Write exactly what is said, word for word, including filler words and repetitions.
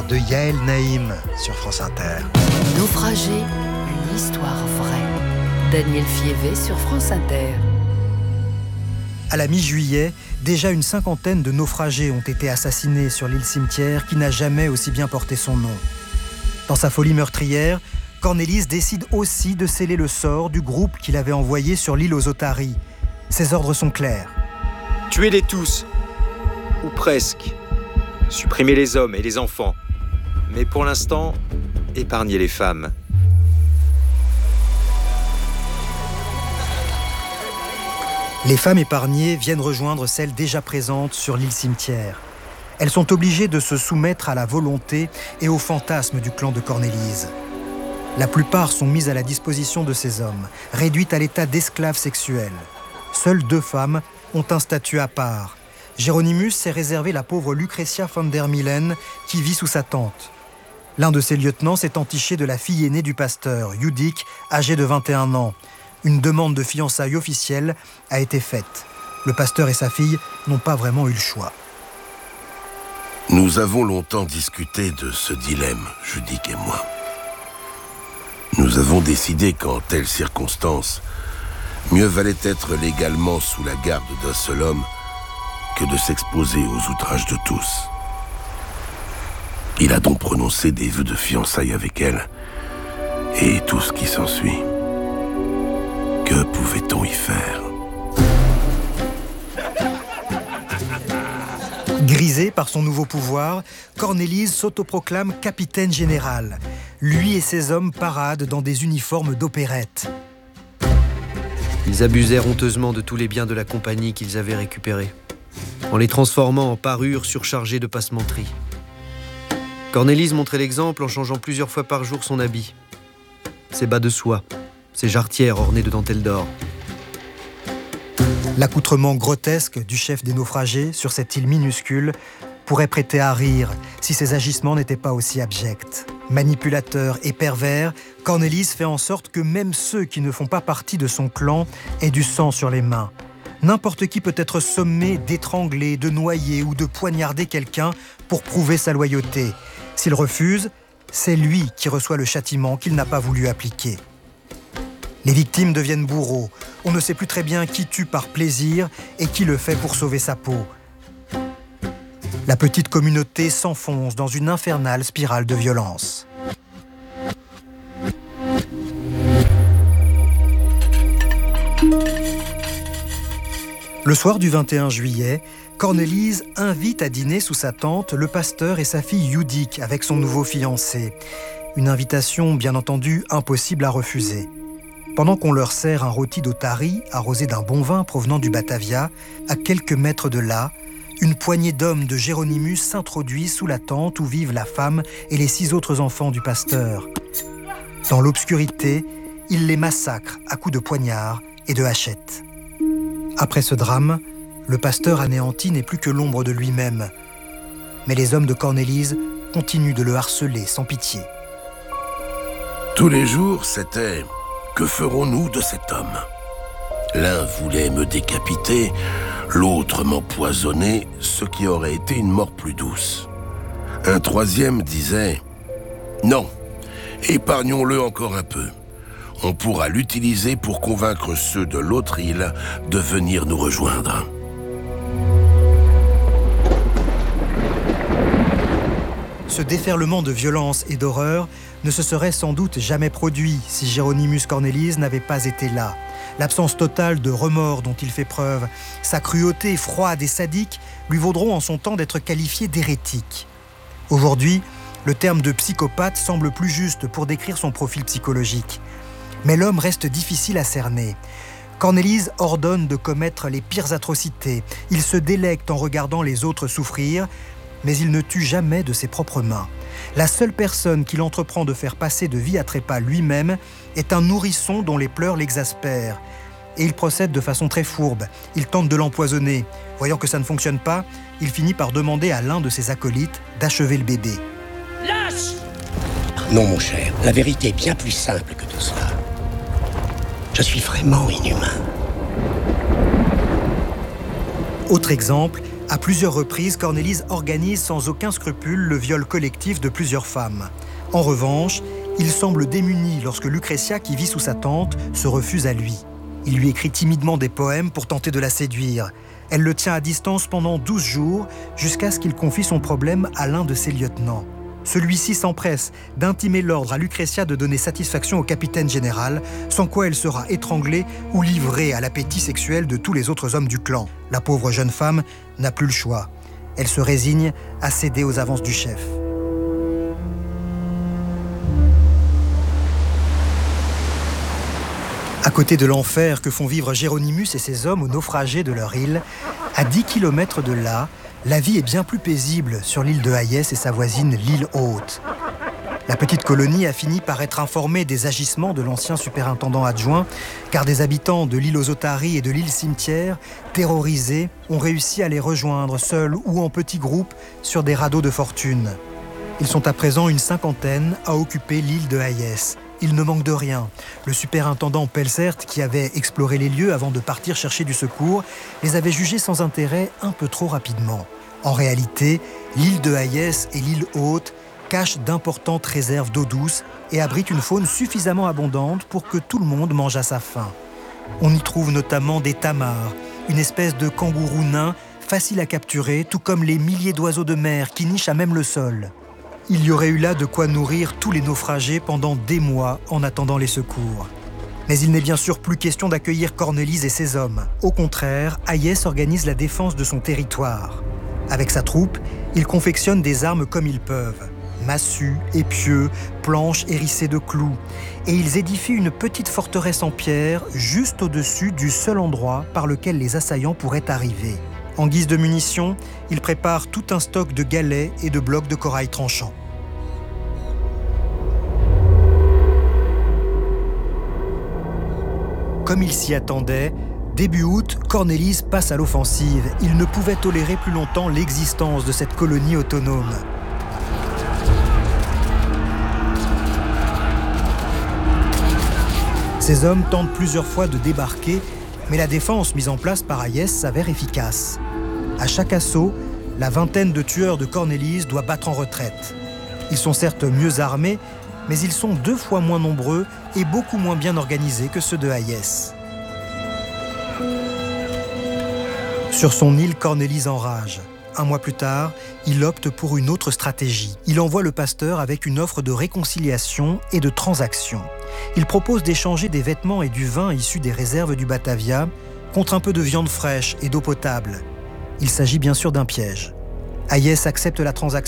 de Yael Naïm sur France Inter. Naufragé, une histoire vraie. Daniel Fievé sur France Inter. À la mi-juillet, déjà une cinquantaine de naufragés ont été assassinés sur l'île Cimetière qui n'a jamais aussi bien porté son nom. Dans sa folie meurtrière, Cornelis décide aussi de sceller le sort du groupe qu'il avait envoyé sur l'île aux Otaries. Ses ordres sont clairs. Tuez-les tous, ou presque. Supprimez les hommes et les enfants. Mais pour l'instant, épargnez les femmes. Les femmes épargnées viennent rejoindre celles déjà présentes sur l'île Cimetière. Elles sont obligées de se soumettre à la volonté et au fantasme du clan de Cornelis. La plupart sont mises à la disposition de ces hommes, réduites à l'état d'esclaves sexuels. Seules deux femmes ont un statut à part. Géronimus s'est réservé la pauvre Lucretia von der Milen qui vit sous sa tente. L'un de ses lieutenants s'est entiché de la fille aînée du pasteur, Judik, âgée de vingt et un ans. Une demande de fiançailles officielle a été faite. Le pasteur et sa fille n'ont pas vraiment eu le choix. Nous avons longtemps discuté de ce dilemme, Judik et moi. Nous avons décidé qu'en telles circonstances, mieux valait être légalement sous la garde d'un seul homme que de s'exposer aux outrages de tous. Il a donc prononcé des vœux de fiançailles avec elle et tout ce qui s'ensuit. Que pouvait-on y faire ? Grisé par son nouveau pouvoir, Cornelis s'autoproclame capitaine général. Lui et ses hommes paradent dans des uniformes d'opérette. Ils abusèrent honteusement de tous les biens de la compagnie qu'ils avaient récupérés, en les transformant en parures surchargées de passementerie. Cornelis montrait l'exemple en changeant plusieurs fois par jour son habit. Ses bas de soie, ses jarretières ornées de dentelles d'or. L'accoutrement grotesque du chef des naufragés sur cette île minuscule pourrait prêter à rire si ses agissements n'étaient pas aussi abjects. Manipulateur et pervers, Cornelis fait en sorte que même ceux qui ne font pas partie de son clan aient du sang sur les mains. N'importe qui peut être sommé d'étrangler, de noyer ou de poignarder quelqu'un pour prouver sa loyauté. S'il refuse, c'est lui qui reçoit le châtiment qu'il n'a pas voulu appliquer. Les victimes deviennent bourreaux. On ne sait plus très bien qui tue par plaisir et qui le fait pour sauver sa peau. La petite communauté s'enfonce dans une infernale spirale de violence. Le soir du vingt et un juillet, Cornelis invite à dîner sous sa tente le pasteur et sa fille Judik avec son nouveau fiancé. Une invitation, bien entendu, impossible à refuser. Pendant qu'on leur sert un rôti d'Otari, arrosé d'un bon vin provenant du Batavia, à quelques mètres de là, une poignée d'hommes de Géronimus s'introduit sous la tente où vivent la femme et les six autres enfants du pasteur. Dans l'obscurité, ils les massacrent à coups de poignard et de hachette. Après ce drame, le pasteur anéanti n'est plus que l'ombre de lui-même. Mais les hommes de Cornelis continuent de le harceler sans pitié. Tous les jours, c'était... Que ferons-nous de cet homme ? L'un voulait me décapiter, l'autre m'empoisonner, ce qui aurait été une mort plus douce. Un troisième disait « Non, épargnons-le encore un peu. On pourra l'utiliser pour convaincre ceux de l'autre île de venir nous rejoindre. » Ce déferlement de violence et d'horreur ne se serait sans doute jamais produit si Géronimus Cornelis n'avait pas été là. L'absence totale de remords dont il fait preuve, sa cruauté froide et sadique lui vaudront en son temps d'être qualifié d'hérétique. Aujourd'hui, le terme de psychopathe semble plus juste pour décrire son profil psychologique. Mais l'homme reste difficile à cerner. Cornelis ordonne de commettre les pires atrocités. Il se délecte en regardant les autres souffrir, mais il ne tue jamais de ses propres mains. La seule personne qu'il entreprend de faire passer de vie à trépas lui-même est un nourrisson dont les pleurs l'exaspèrent. Et il procède de façon très fourbe. Il tente de l'empoisonner. Voyant que ça ne fonctionne pas, il finit par demander à l'un de ses acolytes d'achever le bébé. Lâche ! Non, mon cher, la vérité est bien plus simple que tout cela. Je suis vraiment inhumain. Autre exemple, À plusieurs reprises, Cornélise organise sans aucun scrupule le viol collectif de plusieurs femmes. En revanche, il semble démuni lorsque Lucrezia, qui vit sous sa tente, se refuse à lui. Il lui écrit timidement des poèmes pour tenter de la séduire. Elle le tient à distance pendant douze jours, jusqu'à ce qu'il confie son problème à l'un de ses lieutenants. Celui-ci s'empresse d'intimer l'ordre à Lucrezia de donner satisfaction au capitaine général, sans quoi elle sera étranglée ou livrée à l'appétit sexuel de tous les autres hommes du clan. La pauvre jeune femme n'a plus le choix. Elle se résigne à céder aux avances du chef. À côté de l'enfer que font vivre Géronimus et ses hommes aux naufragés de leur île, à dix kilomètres de là, la vie est bien plus paisible sur l'île de Hayès et sa voisine l'île Haute. La petite colonie a fini par être informée des agissements de l'ancien superintendant adjoint, car des habitants de l'île aux Otaries et de l'île Cimetière, terrorisés, ont réussi à les rejoindre seuls ou en petits groupes sur des radeaux de fortune. Ils sont à présent une cinquantaine à occuper l'île de Hayès. Il ne manque de rien. Le superintendant Pelzert, qui avait exploré les lieux avant de partir chercher du secours, les avait jugés sans intérêt un peu trop rapidement. En réalité, l'île de Hayès et l'île Haute cachent d'importantes réserves d'eau douce et abritent une faune suffisamment abondante pour que tout le monde mange à sa faim. On y trouve notamment des tamars, une espèce de kangourou nain facile à capturer, tout comme les milliers d'oiseaux de mer qui nichent à même le sol. Il y aurait eu là de quoi nourrir tous les naufragés pendant des mois en attendant les secours. Mais il n'est bien sûr plus question d'accueillir Cornélise et ses hommes. Au contraire, Hayès organise la défense de son territoire. Avec sa troupe, ils confectionnent des armes comme ils peuvent. Massues, épieux, planches hérissées de clous. Et ils édifient une petite forteresse en pierre juste au-dessus du seul endroit par lequel les assaillants pourraient arriver. En guise de munitions, ils préparent tout un stock de galets et de blocs de corail tranchants. Comme il s'y attendait, début août, Cornélise passe à l'offensive. Il ne pouvait tolérer plus longtemps l'existence de cette colonie autonome. Ces hommes tentent plusieurs fois de débarquer, mais la défense mise en place par Hayès s'avère efficace. À chaque assaut, la vingtaine de tueurs de Cornélise doit battre en retraite. Ils sont certes mieux armés, mais ils sont deux fois moins nombreux et beaucoup moins bien organisés que ceux de Hayès. Sur son île, Cornélise enrage. Un mois plus tard, il opte pour une autre stratégie. Il envoie le pasteur avec une offre de réconciliation et de transaction. Il propose d'échanger des vêtements et du vin issus des réserves du Batavia contre un peu de viande fraîche et d'eau potable. Il s'agit bien sûr d'un piège. Hayès accepte la transaction